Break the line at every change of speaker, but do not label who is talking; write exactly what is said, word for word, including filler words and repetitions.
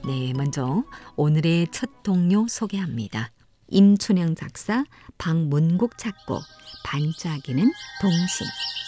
네, 먼저 오늘의 첫 동요 소개합니다. 임춘영 작사, 박문국 작곡, 반짝이는 동심.